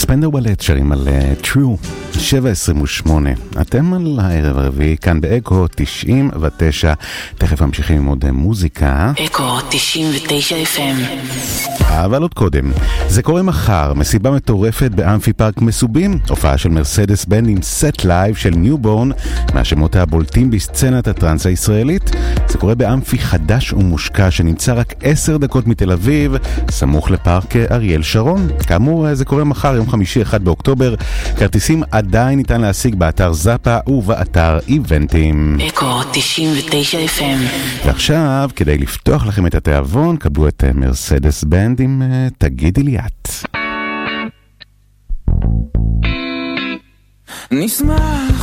ספנדר בלט שרים על True 728. אתם על הערב הרביעי כאן באקו 99. תכף ממשיכים עם עוד מוזיקה. אקו 99 FM. אבל עוד קודם, זה קורה מחר, מסיבה מטורפת באמפי פארק מסובים, הופעה של מרסדס בנד עם סט לייב של ניובורן, מהשמות הבולטים בסצנת הטרנס הישראלית. זה קורה באמפי חדש ומושקע שנמצא רק 10 דקות מתל אביב, סמוך לפארק אריאל שרון. כאמור, זה קורה מחר, יום חמישי 1 באוקטובר. כרטיסים עדיין ניתן להשיג באתר זאפה ובאתר איבנטים. אקו 99 FM. ועכשיו, כדי לפתוח לכם את התיאבון, קבלו את מרסדס בנד עם תגידי לי את. נשמח